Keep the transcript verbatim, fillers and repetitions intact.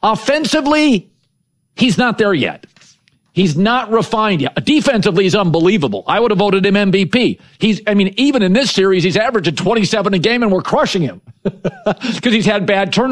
Offensively, he's not there yet. He's not refined yet. Defensively, he's unbelievable. I would have voted him M V P. He's, I mean, even in this series, he's averaging twenty-seven a game, and we're crushing him because he's had bad turnovers.